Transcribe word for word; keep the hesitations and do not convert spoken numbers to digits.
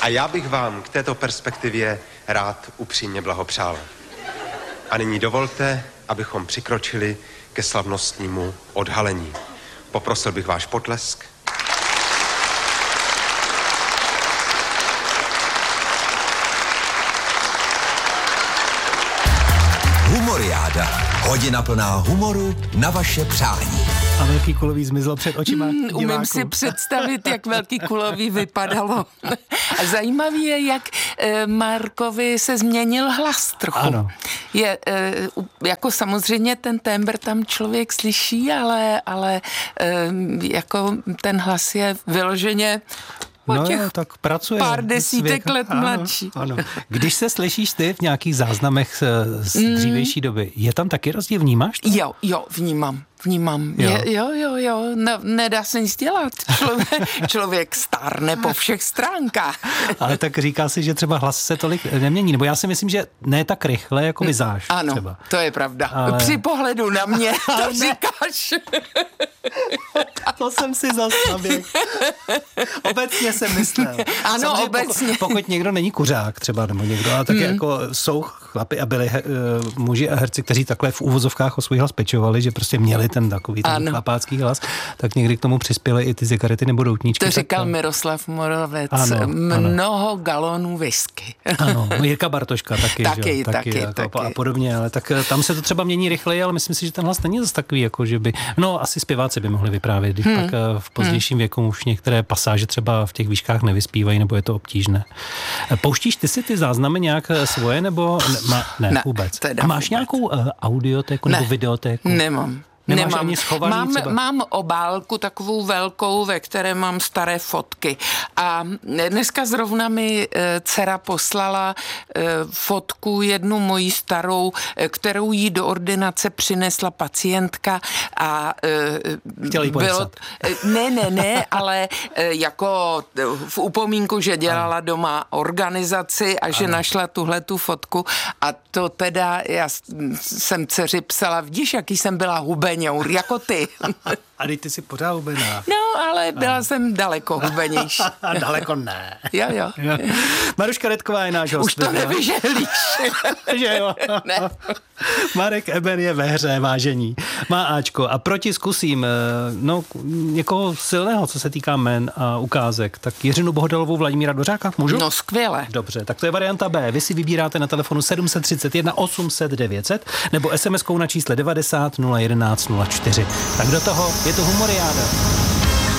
A já bych vám k této perspektivě rád upřímně blahopřál. A nyní dovolte, abychom přikročili ke slavnostnímu odhalení. Poprosil bych váš potlesk. Humoriáda. Hodina plná humoru na vaše přání. A velký kulový zmizl před očima mm, diváků. Umím si představit, jak velký kulový vypadalo. A zajímavý je, jak e, Markovi se změnil hlas trochu. Ano. Je e, jako samozřejmě ten tembr tam člověk slyší, ale, ale e, jako ten hlas je vyloženě No jo, tak pracuje. Pár desítek Svěka. let ano, mladší. Ano. Když se slyšíš ty v nějakých záznamech z dřívější doby, je tam taky rozdíl, vnímáš to? Jo, jo, vnímám. Vnímám. Jo. Je, jo, jo, jo. Ne, nedá se nic dělat. Člověk, člověk stárne po všech stránkách. Ale tak říká si, že třeba hlas se tolik nemění. Nebo já si myslím, že ne tak rychle, jako vyzáš. Ano, třeba. to je pravda. Ale... Při pohledu na mě to říkáš. To jsem si zastavil. Obecně jsem myslel. Ano, samozřejmě obecně. Pokud, pokud někdo není kuřák třeba, nebo někdo, ale taky hmm. jako jsou chlapi a byli he, muži a herci, kteří takhle v úvozovkách o svůj hlas pečovali, že prostě měli ten takový ten chlapácký hlas, tak někdy k tomu přispěly i ty cigarety nebo doutníčky. To říkal tak... Miroslav Moravec. Ano, Mnoho ano. galonů whisky. Ano, Jirka Bartoška taky, taky, že? taky, taky, taky. Jako a podobně, ale tak tam se to třeba mění rychleji, ale myslím si, že ten hlas není zase takový, jako že by, no asi zpěváci by mohli vyprávět, když hmm. pak v pozdějším hmm. věku už některé pasáže třeba v těch výškách nevyspívají, nebo je to obtížné. Pouštíš ty si ty záznamy nějak svoje, nebo ne, má, ne, ne vůbec? A máš vůbec. nějakou uh, audiotéku nebo ne, videotéku? Nemám. Nemáš Nemám. ani schovaný mám, třeba? mám obálku takovou velkou, ve které mám staré fotky. A dneska zrovna mi dcera poslala fotku jednu moji starou, kterou jí do ordinace přinesla pacientka a chtěla jí bylo, ne, ne, ne, ale jako v upomínku, že dělala ano. doma organizaci a že ano. našla tuhle tu fotku a to teda já jsem dceři psala, vidíš, jaký jsem byla hubeňour, jako ty. A ty jsi pořád hubená. No, ale byla a. jsem daleko hubenější. Daleko ne. Jo, jo. jo. Maruška Redková je náš host. Už to nevyžehlíš. Že jo? Ne. Marek Eber je ve hře, vážení. Má Ačko a proti zkusím, no, někoho silného, co se týká jmen a ukázek, tak Jiřinu Bohodalovou, Vladimíra Dvořáka, můžu? No, skvěle. Dobře, tak to je varianta B. Vy si vybíráte na telefonu sedm set třicet jedna osm set devět set nebo es em eskou na čísle devadesát nula jedenáct nula čtyři. Tak do toho je to humoriáda.